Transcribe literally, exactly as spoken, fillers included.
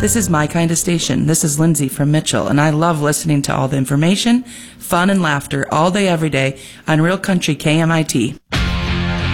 This is my kind of station. This is Lindsay from Mitchell, and I love listening to all the information, fun, and laughter all day, every day on Real Country K M I T.